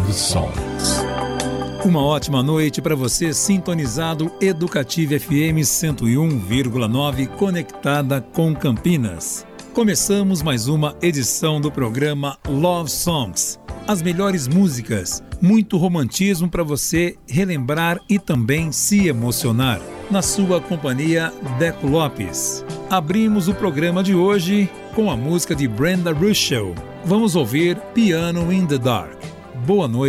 Love Songs. Uma ótima noite para você sintonizado Educativa FM 101,9 conectada com Campinas. Começamos mais uma edição do programa Love Songs. As melhores músicas, muito romantismo para você relembrar e também se emocionar. Na sua companhia, Deco Lopes. Abrimos o programa de hoje com a música de Brenda Russell. Vamos ouvir Piano in the Dark. Boa noite.